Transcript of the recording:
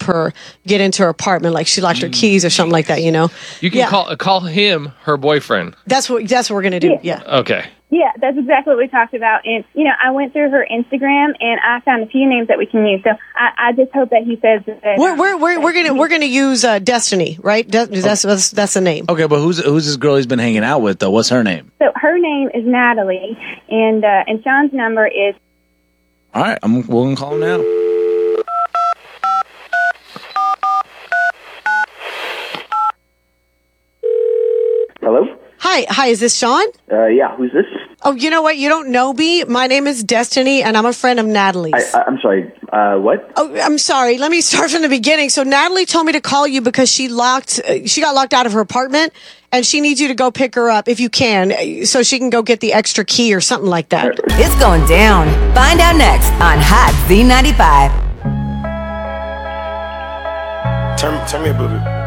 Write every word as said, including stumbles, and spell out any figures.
her get into her apartment, like she locked her keys or something like that. You know, you can yeah. call call him her boyfriend. That's what that's what we're gonna do. Yeah. Yeah. Okay. Yeah, that's exactly what we talked about. And, you know, I went through her Instagram and I found a few names that we can use. So I, I just hope that he says that. We're we're we're, we're gonna we're gonna use uh, Destiny, right? De- that's that's that's the name. Okay, but who's who's this girl he's been hanging out with though? What's her name? So her name is Natalie, and uh, and Sean's number is. All right, I'm we're gonna call him now. Hello? Hi, hi. Is this Sean? Uh, yeah, who's this? Oh, you know what? You don't know me. My name is Destiny, and I'm a friend of Natalie's. I, I, I'm sorry, uh, what? Oh, I'm sorry. Let me start from the beginning. So Natalie told me to call you because she locked, uh, she got locked out of her apartment, and she needs you to go pick her up if you can, uh, so she can go get the extra key or something like that. It's going down. Find out next on Hot Z ninety-five. Turn, turn me a booby.